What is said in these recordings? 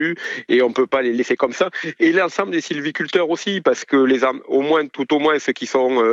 et on ne peut pas les laisser comme ça. Et l'ensemble des sylviculteurs aussi, parce que tout au moins ceux qui sont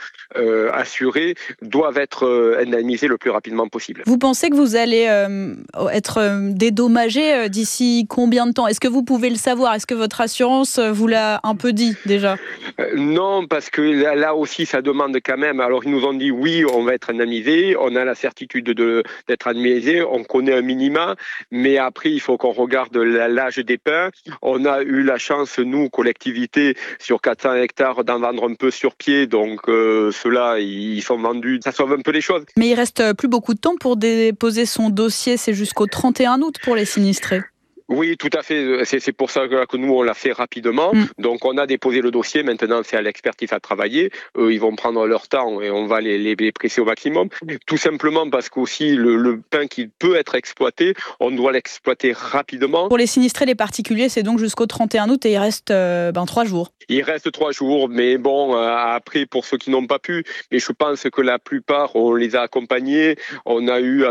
assurés doivent être indemnisés le plus rapidement possible. Vous pensez que vous allez être dédommagé d'ici combien de temps ? Est-ce que vous pouvez le savoir ? Est-ce que votre assurance vous l'a un peu dit déjà ? Non, parce que là aussi, ça demande quand même. Alors, ils nous ont dit oui, on va être indemnisé, on a la certitude d'être indemnisé, on connaît un minima, mais après, il faut qu'on regarde l'âge des pins. On a eu la chance, nous, collectivité, sur 400 hectares, d'en vendre un peu sur pied, donc ceux-là, ils sont vendus. Ça sauve un peu les choses. Mais il reste plus beaucoup de temps pour déposer son dossier, c'est jusqu'au 31 août pour les sinistrés. Oui, tout à fait. C'est pour ça que nous, on l'a fait rapidement. Donc, on a déposé le dossier. Maintenant, c'est à l'expertise à travailler. Eux, ils vont prendre leur temps et on va les presser au maximum. Tout simplement parce qu'aussi, le pain qui peut être exploité, on doit l'exploiter rapidement. Pour les sinistrés, les particuliers, c'est donc jusqu'au 31 août et il reste 3 jours. Il reste 3 jours, mais bon, après, pour ceux qui n'ont pas pu, mais je pense que la plupart, on les a accompagnés. On a eu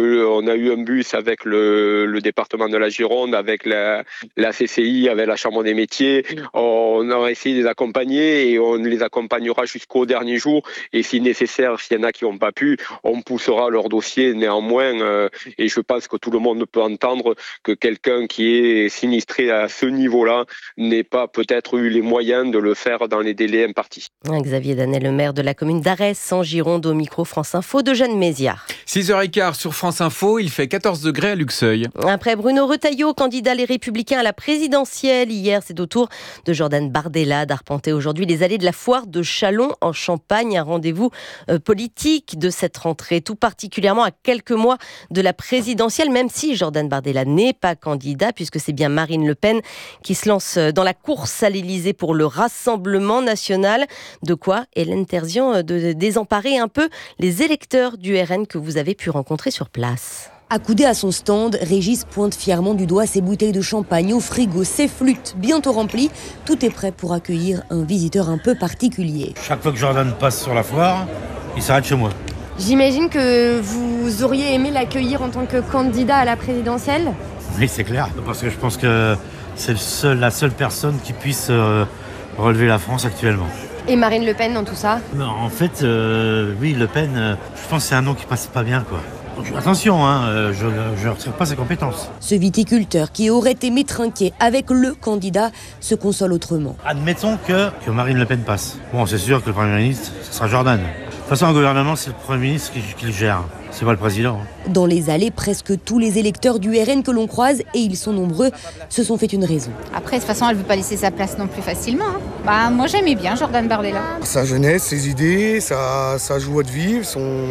un bus avec le département de la Gironde, avec la CCI, avec la Chambre des métiers. On a essayé de les accompagner et on les accompagnera jusqu'au dernier jour. Et si nécessaire, s'il y en a qui n'ont pas pu, on poussera leur dossier néanmoins. Et je pense que tout le monde peut entendre que quelqu'un qui est sinistré à ce niveau-là n'ait pas peut-être eu les moyens de le faire dans les délais impartis. Xavier Danet, le maire de la commune d'Arès, en Gironde, au micro France Info de Jeanne Méziard. 6h15 sur France Info, il fait 14 degrés à Luxeuil. Après Bruno Retailleau, candidat Les Républicains à la présidentielle, hier, c'est au tour de Jordan Bardella d'arpenter aujourd'hui les allées de la foire de Châlons en Champagne, un rendez-vous politique de cette rentrée, tout particulièrement à quelques mois de la présidentielle, même si Jordan Bardella n'est pas candidat, puisque c'est bien Marine Le Pen qui se lance dans la course à l'Élysée pour le Rassemblement national. De quoi Hélène Terzian de désemparer un peu les électeurs du RN que vous avez pu rencontrer sur place. Accoudé à son stand, Régis pointe fièrement du doigt ses bouteilles de champagne au frigo, ses flûtes bientôt remplies. Tout est prêt pour accueillir un visiteur un peu particulier. Chaque fois que Jordan passe sur la foire, il s'arrête chez moi. J'imagine que vous auriez aimé l'accueillir en tant que candidat à la présidentielle ? Oui, c'est clair, parce que je pense que c'est la seule personne qui puisse relever la France actuellement. Et Marine Le Pen dans tout ça ? En fait, oui, Le Pen, je pense que c'est un nom qui passe pas bien, quoi. Attention, je ne retire pas ses compétences. Ce viticulteur qui aurait aimé trinquer avec le candidat se console autrement. Admettons que Marine Le Pen passe. Bon, c'est sûr que le Premier ministre, ce sera Jordan. De toute façon, un gouvernement, c'est le Premier ministre qui le gère. C'est pas le président. Dans les allées, presque tous les électeurs du RN que l'on croise, et ils sont nombreux, se sont fait une raison. Après, de toute façon, elle ne veut pas laisser sa place non plus facilement. Moi, j'aimais bien Jordan Bardella. Sa jeunesse, ses idées, sa joie de vivre,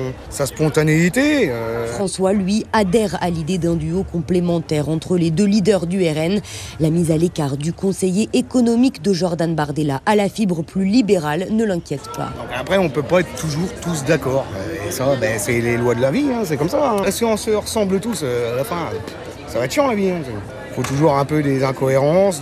sa spontanéité. François, lui, adhère à l'idée d'un duo complémentaire entre les deux leaders du RN. La mise à l'écart du conseiller économique de Jordan Bardella à la fibre plus libérale ne l'inquiète pas. Après, on ne peut pas être toujours tous d'accord. Et ça, c'est les lois de la vie, c'est comme ça. Si on se ressemble tous, à la fin, ça va être chiant la vie. Faut toujours un peu des incohérences,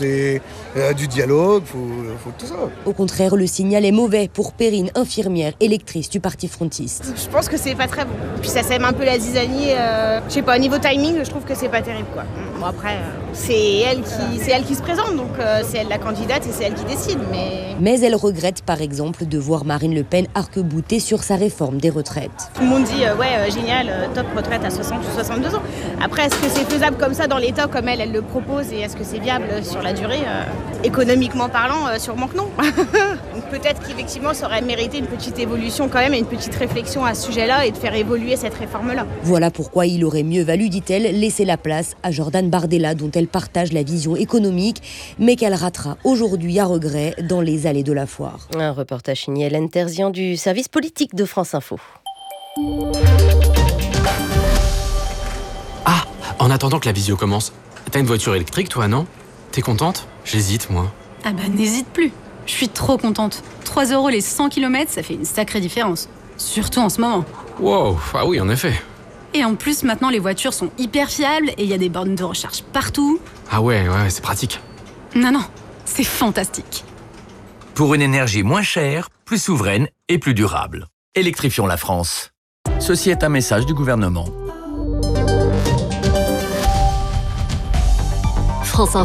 du dialogue, faut tout ça. Au contraire, le signal est mauvais pour Perrine, infirmière, électrice du parti frontiste. Je pense que c'est pas très bon. Puis ça sème un peu la zizanie. Je sais pas, au niveau timing, je trouve que c'est pas terrible, quoi. Bon après, c'est elle qui se présente, donc c'est elle la candidate et c'est elle qui décide. Mais elle regrette par exemple de voir Marine Le Pen arc-boutée sur sa réforme des retraites. Tout le monde dit génial, top retraite à 60 ou 62 ans. Après, est-ce que c'est faisable comme ça dans l'État, comme elle le propose, et est-ce que c'est viable sur la durée économiquement parlant, sûrement que non. Donc peut-être qu'effectivement, ça aurait mérité une petite évolution quand même et une petite réflexion à ce sujet-là et de faire évoluer cette réforme-là. Voilà pourquoi il aurait mieux valu, dit-elle, laisser la place à Jordan Bardella, dont elle partage la vision économique, mais qu'elle ratera aujourd'hui à regret dans les allées de la foire. Un reportage signé Hélène Terzian du service politique de France Info. Ah, en attendant que la visio commence, t'as une voiture électrique toi, non ? T'es contente ? J'hésite, moi. Ah bah n'hésite plus. Je suis trop contente. 3 € les 100 km, ça fait une sacrée différence. Surtout en ce moment. Wow, ah oui, en effet. Et en plus, maintenant, les voitures sont hyper fiables et il y a des bornes de recharge partout. Ah ouais, c'est pratique. Non, c'est fantastique. Pour une énergie moins chère, plus souveraine et plus durable. Électrifions la France. Ceci est un message du gouvernement. France Info.